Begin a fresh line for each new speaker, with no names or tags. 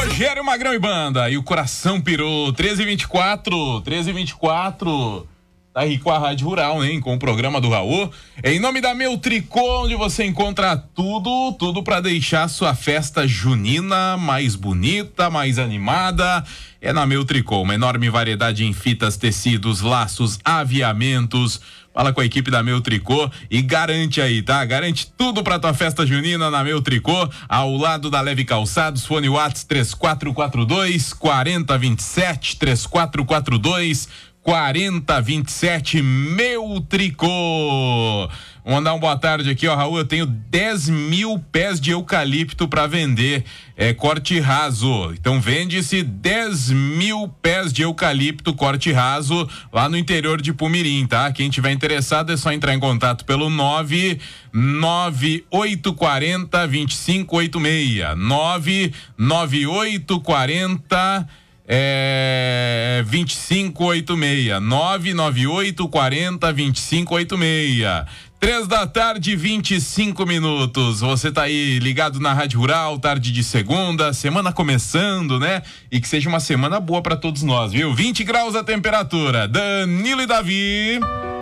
Rogério Magrão e banda, e o coração pirou. 13h24. Tá aí com a Rádio Rural, hein? Com o programa do Raul. Em nome da Meu Tricô, onde você encontra tudo pra deixar sua festa junina mais bonita, mais animada. É na Meu Tricô, uma enorme variedade em fitas, tecidos, laços, aviamentos. Fala com a equipe da Meu Tricô e garante aí, tá? Garante tudo pra tua festa junina na Meu Tricô, ao lado da Leve Calçados. Fone Whats 3442-4027, 3442-4027, Meu Tricô. Vou mandar uma boa tarde aqui, ó, Raul. Eu tenho 10 mil pés de eucalipto para vender, corte raso. Então vende-se 10 mil pés de eucalipto corte raso lá no interior de Pumirim, tá? Quem tiver interessado é só entrar em contato pelo 99840-2586. 99840 2586, 99840-2586. 3h25. Você tá aí ligado na Rádio Rural, tarde de segunda, semana começando, né? E que seja uma semana boa pra todos nós, viu? 20 graus a temperatura. Danilo e Davi.